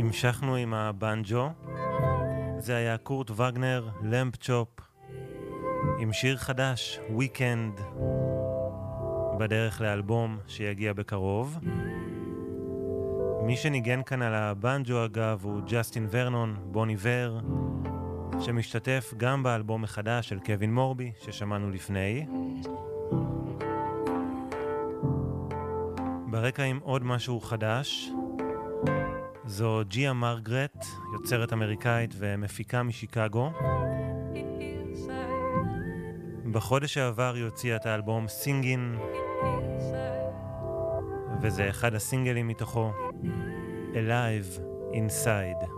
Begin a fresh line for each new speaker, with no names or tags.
המשכנו עם הבנג'ו. זה היה קורט וגנר, למפ צ'ופ, עם שיר חדש, Weekend, בדרך לאלבום שיגיע בקרוב. מי שניגן כאן על הבנג'ו אגב הוא ג'סטין ורנון, בון איבר, שמשתתף גם באלבום החדש של קווין מורבי ששמענו לפני. ברקע עם עוד משהו חדש, זו ג'יה מרגרט, יוצרת אמריקאית ומפיקה משיקגו. בחודש שעבר היא הוציאה את האלבום סינגין, וזה אחד הסינגלים מתוכו, Alive Inside.